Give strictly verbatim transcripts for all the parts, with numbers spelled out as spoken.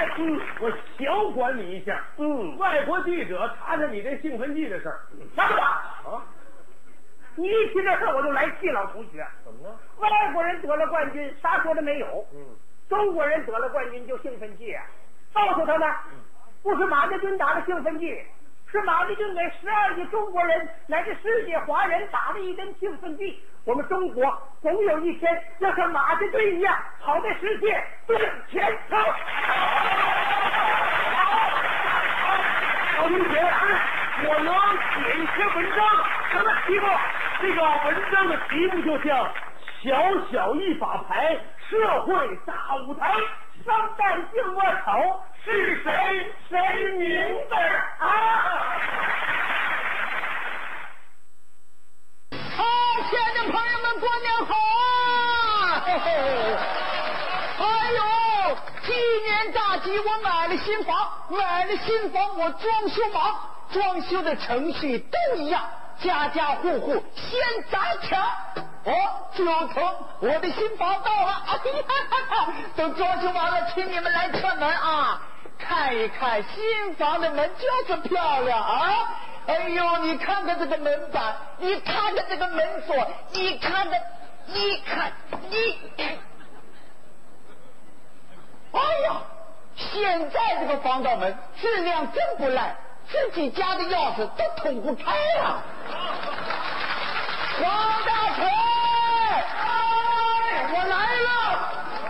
嗯，我小管你一下。嗯，外国记者查查你这兴奋剂的事儿。 大哥啊， 你一提这事我就来气了，同学。 怎么了？ 外国人得了冠军，啥说的没有。 嗯， 中国人得了冠军就兴奋剂啊！告诉他们，不是马家军打的兴奋剂，是马家军给十二亿中国人乃至世界华人打的一针兴奋剂。我们中国总有一天要像马家军一样，跑在世界最前头。 老同学，我能写一篇文章，什么题目？这个文章的题目就叫《小小一把牌，社会大舞台》。 商战静卧丑，是谁谁明白啊！ 好，亲爱的朋友们，过年好啊！嘿嘿，哎呦，今年大吉，我买了新房，买了新房，我装修忙，装修的程序都一样，家家户户先砸墙。哦，九成，我的新房到了！哎呀，都装修完了，请你们来串门啊！看一看新房的门就是漂亮啊！哎呦，你看看这个门板，你看看这个门锁，你看看，你看，你，哎呀，现在这个防盗门质量真不赖，自己家的钥匙都捅不开了。王大锤，哎，我来了！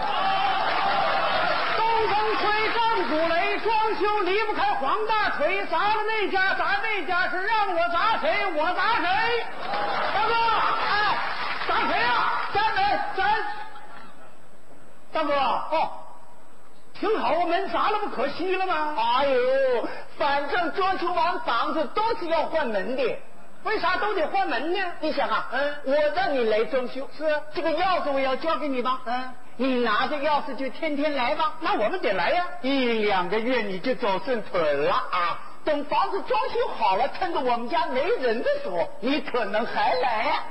东风吹，张祖雷，装修离不开黄大锤，砸了那家，砸那家，是让我砸谁，我砸谁。大哥，哎，砸谁啊？咱门，咱，大哥，哦，挺好，我门砸了不可惜了吗？ 哎呦，反正装修完房子都是要换门的。 为啥都得换门呢？ 你想啊，嗯，我让你来装修，是这个钥匙我要交给你吧？嗯，你拿着钥匙就天天来吧。 那我们得来呀， 一两个月你就走顺腿了啊！等房子装修好了，趁着我们家没人的时候，你可能还来呀。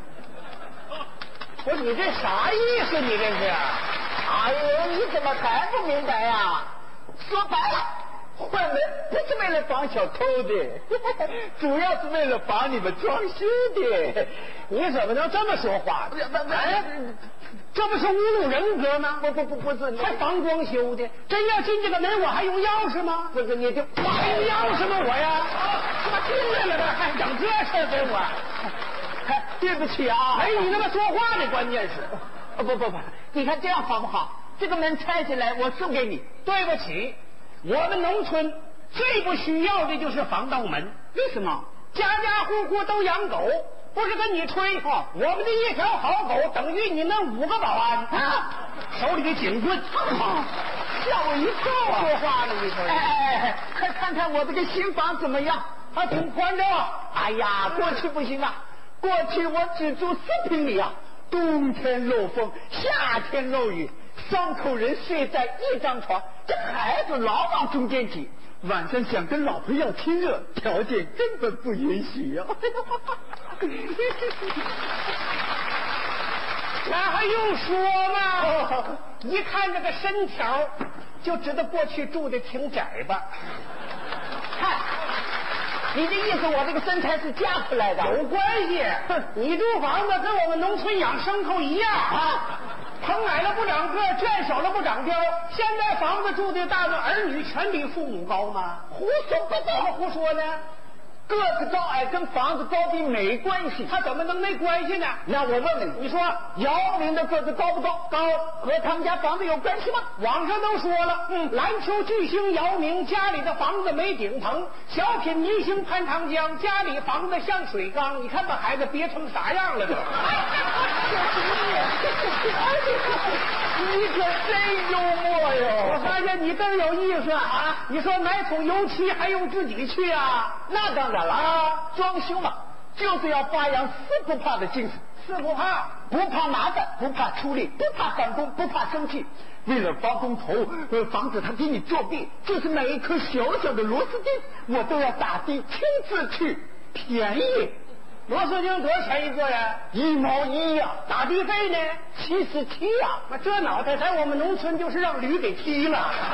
不是你这啥意思？你这是？ 哎呦，你怎么还不明白呀？说白了。换门不是为了防小偷的，主要是为了防你们装修的。 你怎么能这么说话？哎，这不是侮辱人格吗？ 不不不不是， 还防装修的，真要进这个门，我还用钥匙吗？ 不是，你就我还用钥匙吗？我呀，他妈进来了，还整这事儿给我。 哎，对不起啊， 没你那么说话的，关键是， 哦不不不，你看这样好不好？这个门拆下来，我送给你。 对不起。我们农村最不需要的就是防盗门， 为什么？ 家家户户都养狗，不是跟你吹哦，我们的一条好狗等于你们五个保安啊，手里的警棍， 吓我一跳啊！ 说话呢你说？ 哎哎哎，快看看我这个新房怎么样？ 还挺宽敞。 哎呀，过去不行啊，过去我只住四平米啊，冬天漏风，夏天漏雨。三口人睡在一张床，这孩子老往中间挤，晚上想跟老婆要亲热，条件根本不允许呀、啊。 那还用说吗？一看这个身条，就知道过去住的挺窄吧。 看，你的意思我这个身材是夹出来的？ 有关系，你住房子跟我们农村养牲口一样啊。棚矮了不长个，圈少了不长膘。现在房子住的大的儿女全比父母高吗？ 胡说八道！ 怎么胡说呢？ 个子高矮跟房子高低没关系， 他怎么能没关系呢？ 那我问问你， 你说姚明的个子高不高？高，和他们家房子有关系吗？ 网上都说了，嗯，篮球巨星姚明家里的房子没顶棚，小品明星潘长江家里房子像水缸，你看把孩子憋成啥样了都。 你可真幽默哟！ 我发现你更有意思啊！你说买桶油漆还用自己去啊？ 那当然了啊！装修嘛，就是要发扬四不怕的精神。 四不怕， 不怕麻烦，不怕出力，不怕返工，不怕生气。为了包工头，呃，防止他给你作弊，就是买一颗小小的螺丝钉，我都要打的亲自去，便宜。 螺丝钉多少钱一个呀？ 一毛一呀。 打地费呢？ 七十七呀。 那这脑袋在我们农村就是让驴给踢了。